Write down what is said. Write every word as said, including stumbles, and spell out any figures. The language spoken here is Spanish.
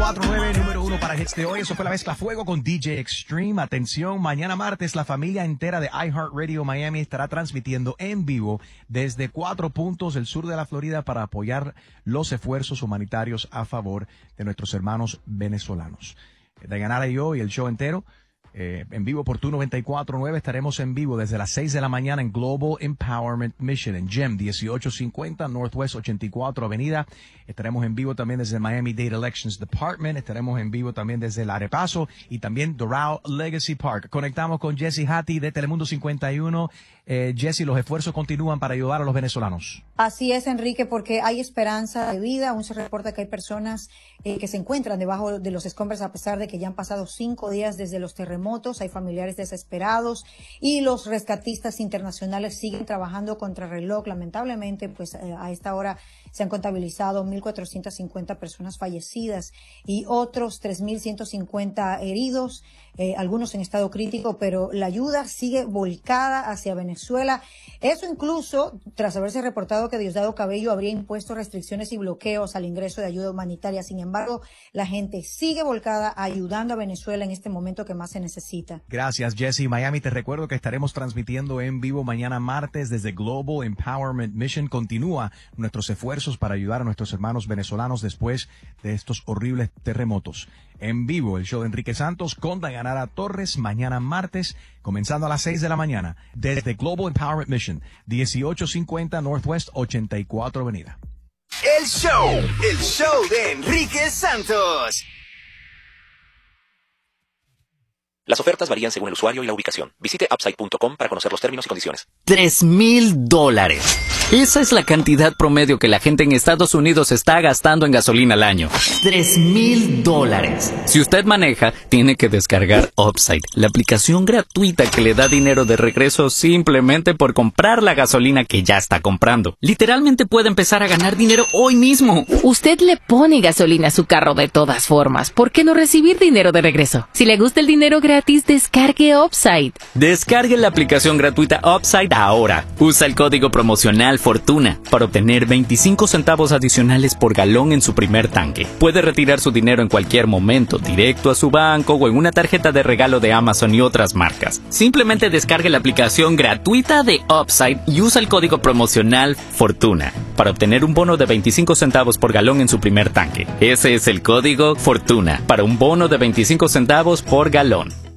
cuatro nueve, número uno para hits de hoy. Eso fue la mezcla Fuego con D J Extreme. Atención, mañana martes la familia entera de iHeartRadio Miami estará transmitiendo en vivo desde cuatro puntos del sur de la Florida para apoyar los esfuerzos humanitarios a favor de nuestros hermanos venezolanos. Dayanara y yo y el show entero Eh, en vivo por Tu noventa y cuatro nueve. Estaremos en vivo desde las seis de la mañana en Global Empowerment Mission en Gem dieciocho cincuenta Northwest ochenta y cuatro Avenida. Estaremos en vivo también desde el Miami Dade Elections Department. Estaremos en vivo también desde el Arepaso y también Doral Legacy Park. Conectamos con Jesse Hattie de Telemundo cincuenta y uno. Eh, Jesse, los esfuerzos continúan para ayudar a los venezolanos. Así es, Enrique, porque hay esperanza de vida. Aún se reporta que hay personas eh, que se encuentran debajo de los escombros a pesar de que ya han pasado cinco días desde los terremotos. Hay familiares desesperados y los rescatistas internacionales siguen trabajando contra reloj. Lamentablemente, pues eh, a esta hora se han contabilizado mil cuatrocientas cincuenta personas fallecidas y otros tres mil ciento cincuenta heridos, eh, algunos en estado crítico, pero la ayuda sigue volcada hacia Venezuela. Eso incluso tras haberse reportado que Diosdado Cabello habría impuesto restricciones y bloqueos al ingreso de ayuda humanitaria. Sin embargo, la gente sigue volcada ayudando a Venezuela en este momento que más se necesita. Gracias, Jesse. Miami, te recuerdo que estaremos transmitiendo en vivo mañana martes desde Global Empowerment Mission. Continúa nuestros esfuerzos para ayudar a nuestros hermanos venezolanos después de estos horribles terremotos. En vivo, el show de Enrique Santos con Dayanara Torres, mañana martes, comenzando a las seis de la mañana, desde Global Empowerment Mission, dieciocho cincuenta Northwest ochenta y cuatro Avenida. El show, el show de Enrique Santos. Las ofertas varían según el usuario y la ubicación. Visite upside punto com para conocer los términos y condiciones. Tres mil dólares. Esa es la cantidad promedio que la gente en Estados Unidos está gastando en gasolina al año. Tres mil dólares. Si usted maneja, tiene que descargar Upside, la aplicación gratuita que le da dinero de regreso simplemente por comprar la gasolina que ya está comprando. Literalmente puede empezar a ganar dinero hoy mismo. Usted le pone gasolina a su carro de todas formas. ¿Por qué no recibir dinero de regreso? Si le gusta el dinero gratis, descargue Upside. Descargue la aplicación gratuita Upside ahora. Usa el código promocional Fortuna para obtener veinticinco centavos adicionales por galón en su primer tanque. Puede retirar su dinero en cualquier momento, directo a su banco o en una tarjeta de regalo de Amazon y otras marcas. Simplemente descargue la aplicación gratuita de Upside y usa el código promocional Fortuna para obtener un bono de veinticinco centavos por galón en su primer tanque. Ese es el código Fortuna para un bono de veinticinco centavos por galón.